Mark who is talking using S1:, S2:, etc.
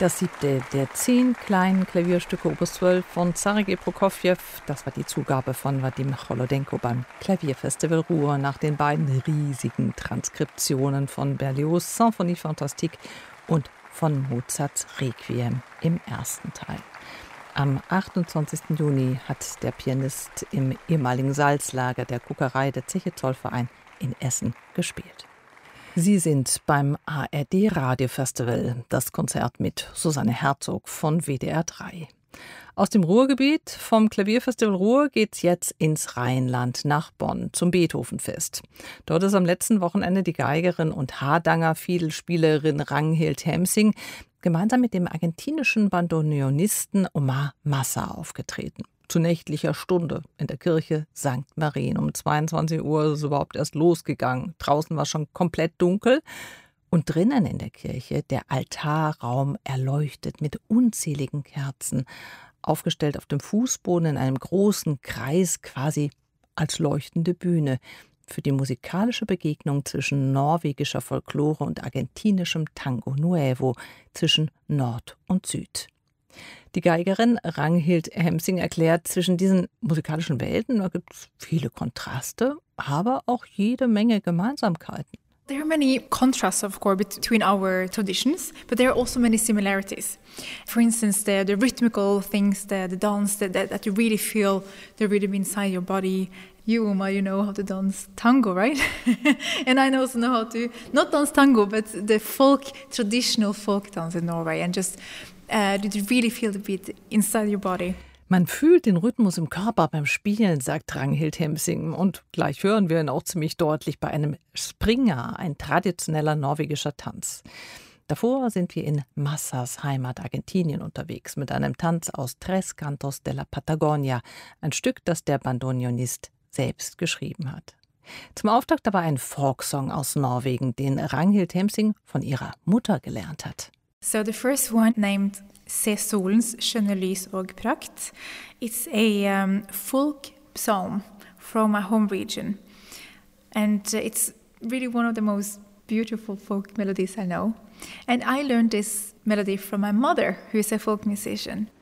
S1: Das 7. der 10 kleinen Klavierstücke Opus 12 von Sergei Prokofjew, das war die Zugabe von Wadim Cholodenko beim Klavierfestival Ruhr nach den beiden riesigen Transkriptionen von Berlioz' Symphonie Fantastique und von Mozarts Requiem im ersten Teil. Am 28. Juni hat der Pianist im ehemaligen Salzlager der Kuckerei der Zeche Zollverein in Essen gespielt. Sie sind beim ARD Radiofestival, das Konzert mit Susanne Herzog von WDR 3. Aus dem Ruhrgebiet vom Klavierfestival Ruhr geht's jetzt ins Rheinland nach Bonn zum Beethovenfest. Dort ist am letzten Wochenende die Geigerin und Hardanger Fiedelspielerin Ragnhild Hemsing gemeinsam mit dem argentinischen Bandoneonisten Omar Massa aufgetreten. Zu nächtlicher Stunde in der Kirche St. Marien. Um 22 Uhr ist es überhaupt erst losgegangen. Draußen war schon komplett dunkel. Und drinnen in der Kirche der Altarraum erleuchtet mit unzähligen Kerzen, aufgestellt auf dem Fußboden in einem großen Kreis, quasi als leuchtende Bühne, für die musikalische Begegnung zwischen norwegischer Folklore und argentinischem Tango Nuevo, zwischen Nord und Süd. Die Geigerin Ragnhild Hemsing erklärt, zwischen diesen musikalischen Welten gibt es viele Kontraste, aber auch jede Menge Gemeinsamkeiten.
S2: There are many contrasts, of course, between our traditions, but there are also many similarities. For instance, the rhythmical things, the dance that you really feel the rhythm inside your body. You, Uma, you know how to dance tango, right? And I also know how to, not dance tango, but the traditional folk dance in Norway, and just did you really feel the beat inside your body?
S1: Man fühlt den Rhythmus im Körper beim Spielen, sagt Ragnhild Hemsing. Und gleich hören wir ihn auch ziemlich deutlich bei einem Springer, ein traditioneller norwegischer Tanz. Davor sind wir in Massas Heimat Argentinien unterwegs mit einem Tanz aus Tres Cantos de la Patagonia, ein Stück, das der Bandoneonist selbst geschrieben hat. Zum Auftakt aber ein Folksong aus Norwegen, den Ragnhild Hemsing von ihrer Mutter gelernt hat.
S2: So the first one, named Se solens skjønne lys og prakt. It's a folk psalm from my home region. And it's really one of the most beautiful folk melodies I know. And I learned this melody from my mother, who is a folk musician.